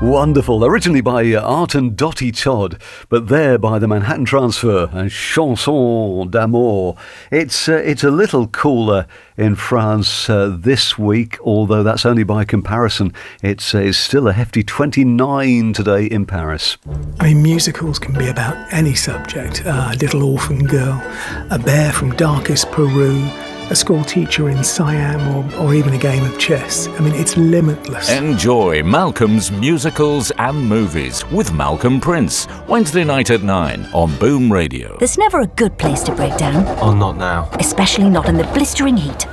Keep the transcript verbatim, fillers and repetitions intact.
Wonderful. Originally by uh, Art and Dottie Todd, but there by the Manhattan Transfer and Chanson d'amour. It's uh, it's a little cooler in France uh, this week, although that's only by comparison. It's, uh, it's still a hefty twenty-nine today in Paris. I mean, musicals can be about any subject. Uh, a little orphan girl, a bear from darkest Peru, a school teacher in Siam, or, or even a game of chess. I mean, it's limitless. Enjoy Malcolm's Musicals and Movies with Malcolm Prince, Wednesday night at nine on Boom Radio. There's never a good place to break down. Oh, not now. Especially not in the blistering heat.